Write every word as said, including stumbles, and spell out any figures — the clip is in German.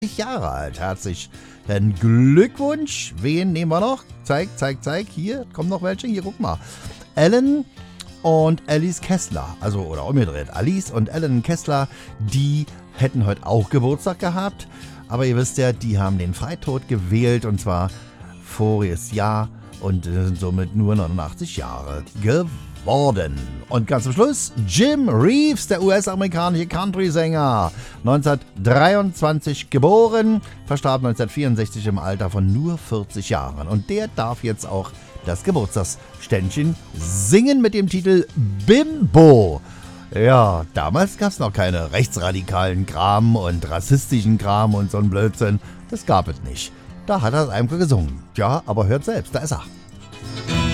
Jahre alt. Herzlichen Glückwunsch. Wen nehmen wir noch? Zeig, zeig, zeig. Hier, kommen noch welche. Hier, guck mal. Alan und Alice Kessler. Also, oder umgedreht. Alice und Alan Kessler, die hätten heute auch Geburtstag gehabt. Aber ihr wisst ja, die haben den Freitod gewählt. Und zwar voriges Jahr. Und sind somit nur neunundachtzig Jahre geworden. Und ganz zum Schluss, Jim Reeves, der U S-amerikanische Country-Sänger. neunzehnhundertdreiundzwanzig geboren, verstarb neunzehnhundertvierundsechzig im Alter von nur vierzig Jahren. Und der darf jetzt auch das Geburtstagsständchen singen mit dem Titel Bimbo. Ja, damals gab es noch keine rechtsradikalen Kram und rassistischen Kram und so ein Blödsinn. Das gab es nicht. Da hat er es einfach gesungen. Ja, aber hört selbst, da ist er.